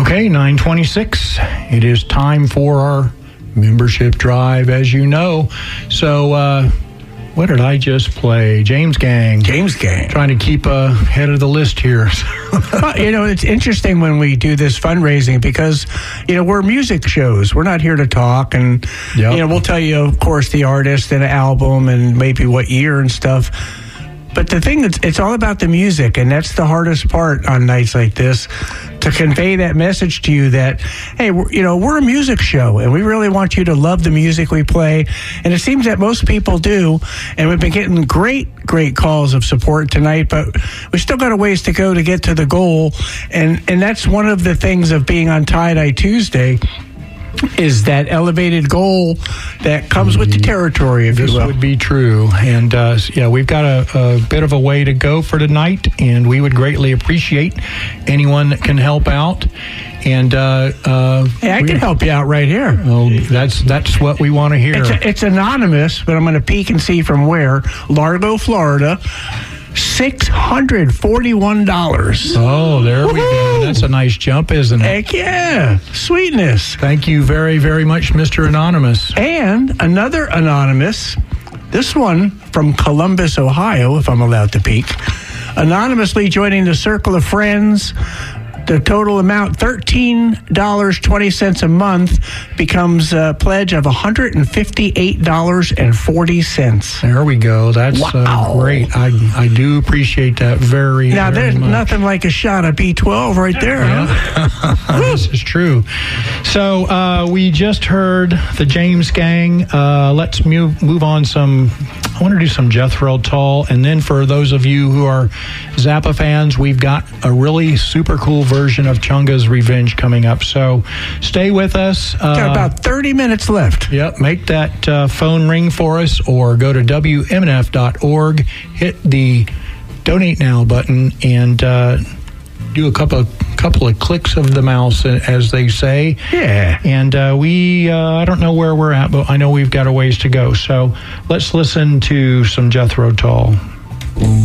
Okay, 9:26. It is time for our membership drive, as you know. So, what did I just play? James Gang. Trying to keep ahead of the list here. It's interesting when we do this fundraising because, we're music shows. We're not here to talk. And, we'll tell you, of course, the artist and album and maybe what year and stuff. But the thing is, it's all about the music, and that's the hardest part on nights like this, to convey that message to you that, hey, we're a music show, and we really want you to love the music we play. And it seems that most people do, and we've been getting great calls of support tonight, but we still got a ways to go to get to the goal. And that's one of the things of being on Tie-Dye Tuesday, is that elevated goal that comes with the territory, if you will. This would be true. And, we've got a bit of a way to go for tonight, and we would greatly appreciate anyone that can help out. And hey, I can help you out right here. Oh, that's what we want to hear. It's anonymous, but I'm going to peek and see from where. Largo, Florida. $641. Oh, there we go. That's a nice jump, isn't it? Heck yeah. Sweetness. Thank you very, very much, Mr. Anonymous. And another anonymous, this one from Columbus, Ohio, if I'm allowed to peek, anonymously joining the Circle of Friends. The total amount, $13.20 a month, becomes a pledge of $158.40. There we go. That's great. I do appreciate that very, now, very there's much. Nothing like a shot of B12 right there. Yeah. Huh? This is true. So we just heard the James Gang. Let's move on I want to do some Jethro Tull. And then for those of you who are Zappa fans, we've got a really super cool version of Chunga's Revenge coming up. So stay with us. Got about 30 minutes left. Yep. Make that phone ring for us, or go to WMNF.org, hit the Donate Now button, and do a couple of clicks of the mouse, as they say. Yeah. And I don't know where we're at, but I know we've got a ways to go. So let's listen to some Jethro Tull.